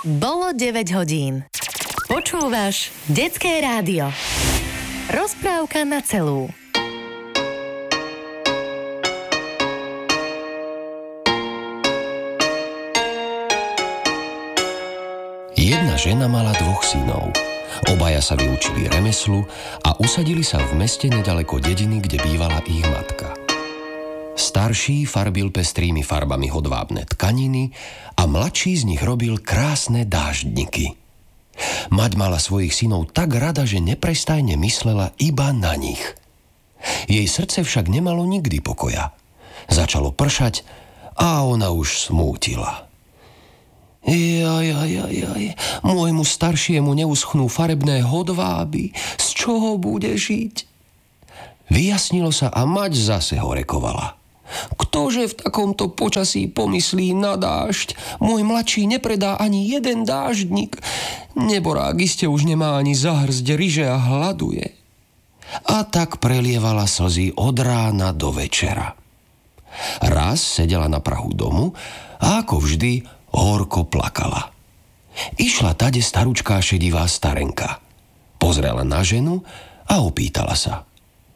Bolo 9 hodín. Počúvaš Detské rádio. Rozprávka na celú. Jedna žena mala 2 synov. Obaja sa vyučili remeslu a usadili sa v meste nedaleko dediny, kde bývala ich matka. Starší farbil pestrými farbami hodvábne tkaniny a mladší z nich robil krásne dáždniky. Mať mala svojich synov tak rada, že neprestajne myslela iba na nich. Jej srdce však nemalo nikdy pokoja. Začalo pršať a ona už smútila. Môjmu staršiemu neuschnú farebné hodváby, z čoho bude žiť? Vyjasnilo sa a mať zase horekovala. Ktože v takomto počasí pomyslí na dážď? Môj mladší nepredá ani jeden dáždnik. Neborák iste už nemá ani zahrzť ryže a hladuje. A tak prelievala slzy od rána do večera. Raz sedela na prahu domu a ako vždy horko plakala. Išla tade staručká šedivá starenka. Pozrela na ženu a opýtala sa.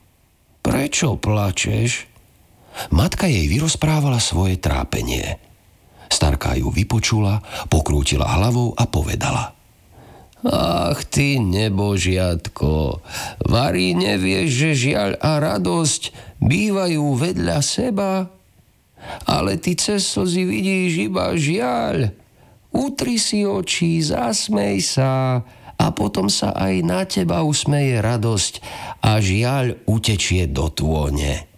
Prečo plačeš? Matka jej vyrozprávala svoje trápenie. Starka ju vypočula, pokrútila hlavou a povedala. Ach ty nebožiatko, vari nevieš, že žiaľ a radosť bývajú vedľa seba? Ale ty cez slzy vidíš iba žiaľ. Utri si oči, zasmej sa a potom sa aj na teba usmeje radosť a žiaľ utečie do tône.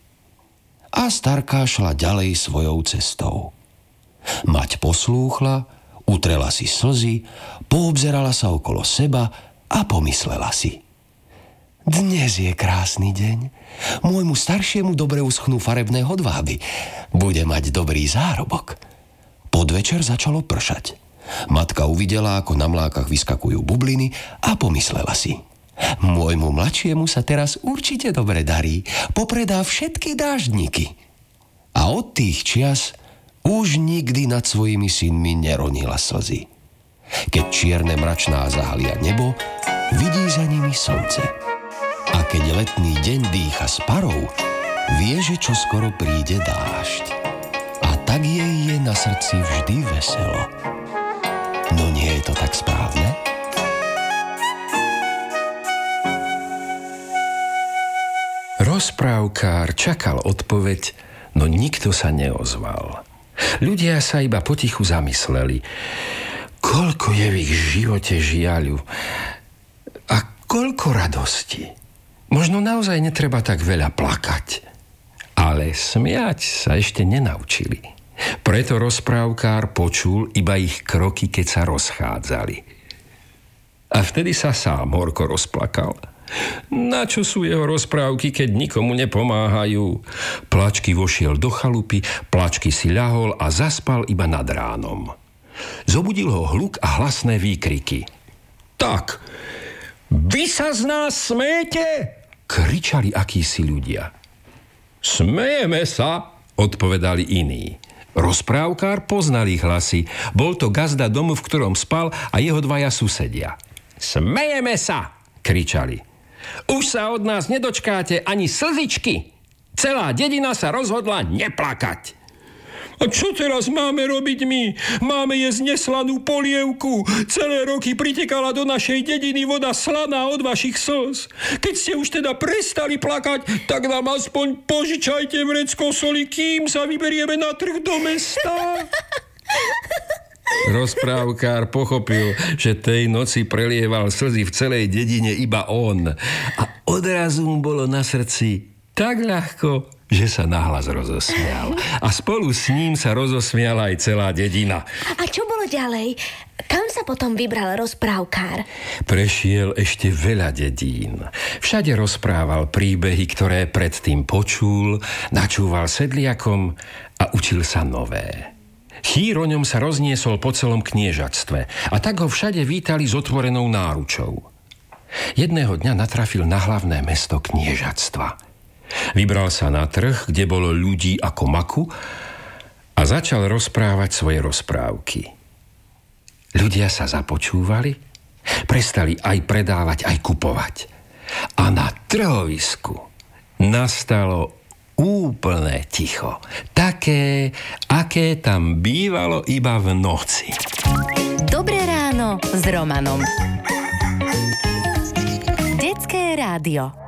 A starka šla ďalej svojou cestou. Mať poslúchla, utrela si slzy, poobzerala sa okolo seba a pomyslela si. Dnes je krásny deň. Môjmu staršiemu dobre uschnú farebné hodváby. Bude mať dobrý zárobok. Podvečer začalo pršať. Matka uvidela, ako na mlákach vyskakujú bubliny a pomyslela si. Môjmu mladšiemu sa teraz určite dobre darí. Popredá všetky dáždniky. A od tých čias už nikdy nad svojimi synmi neronila slzy. Keď čierne mračná zahalia nebo, vidí za nimi slnce. A keď letný deň dýcha s parou, vie, že čoskoro príde dážď. A tak jej je na srdci vždy veselo. No nie je to tak správne? Rozprávkár čakal odpoveď, no nikto sa neozval. Ľudia sa iba potichu zamysleli. Koľko je v ich živote žiaľu a koľko radosti. Možno naozaj netreba tak veľa plakať. Ale smiať sa ešte nenaučili. Preto rozprávkár počul iba ich kroky, keď sa rozchádzali. A vtedy sa sám horko rozplakal. Na čo sú jeho rozprávky, keď nikomu nepomáhajú? Plačky vošiel do chalupy, plačky si ľahol a zaspal iba nad ránom. Zobudil ho hluk a hlasné výkriky. Tak, vy sa z nás smejete? Kričali akísi ľudia. Smejeme sa, odpovedali iní. Rozprávkár poznal ich hlasy. Bol to gazda domu, v ktorom spal a jeho 2 susedia. Smejeme sa, kričali. Už sa od nás nedočkáte ani slzičky. Celá dedina sa rozhodla neplakať. A čo teraz máme robiť my? Máme jesť neslanú polievku. Celé roky pritekala do našej dediny voda slaná od vašich slz. Keď ste už teda prestali plakať, tak nám aspoň požičajte vrecko soli, kým sa vyberieme na trh do mesta. Rozprávkár pochopil, že tej noci prelieval slzy v celej dedine iba on. A odrazu mu bolo na srdci tak ľahko, že sa nahlas rozosmial. A spolu s ním sa rozosmiala aj celá dedina. A čo bolo ďalej? Kam sa potom vybral rozprávkár? Prešiel ešte veľa dedín. Všade rozprával príbehy, ktoré predtým počul, načúval sedliakom a učil sa nové. Chýr o ňom sa rozniesol po celom kniežatstve a tak ho všade vítali s otvorenou náručou. Jedného dňa natrafil na hlavné mesto kniežatstva. Vybral sa na trh, kde bolo ľudí ako maku a začal rozprávať svoje rozprávky. Ľudia sa započúvali, prestali aj predávať, aj kupovať. A na trhovisku nastalo úplné ticho. Také, aké tam bývalo iba v noci. Dobré ráno s Romanom. Detské rádio.